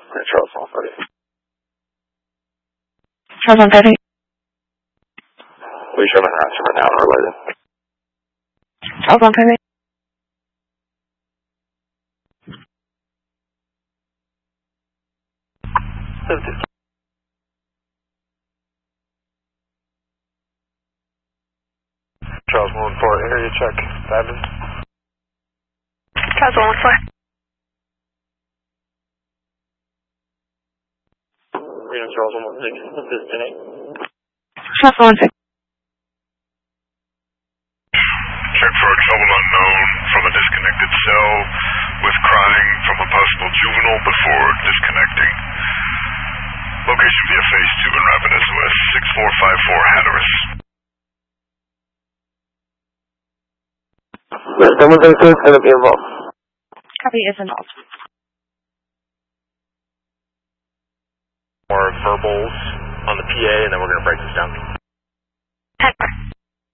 Charles 130. Charles 130. Will you show me harassment right now and related? Charles 130. Charles 114, area check, Diamond. Charles 114. Charles 116, disconnect. Charles 116. Check for a trouble unknown from a disconnected cell with crying from a possible juvenile before disconnecting. Location via phase 2 and rapid SOS 6454 Hatteras. Someone's going to be involved. Copy is involved. More verbals on the PA, and then we're going to break this down.